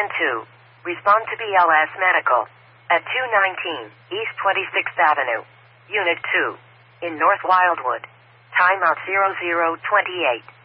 Station 2. Respond to BLS Medical at 219 East 26th Avenue, Unit 2, in North Wildwood. Timeout 0028.